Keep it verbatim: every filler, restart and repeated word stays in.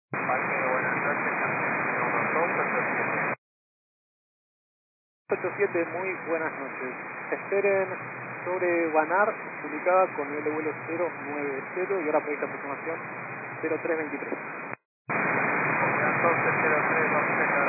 Parque, buenas noches, ocho siete, muy buenas noches. Esperen sobre Banar, ubicada con el vuelo cero nueve cero y ahora proyecta aproximación cero tres veintitrés. entonces cero tres dos tres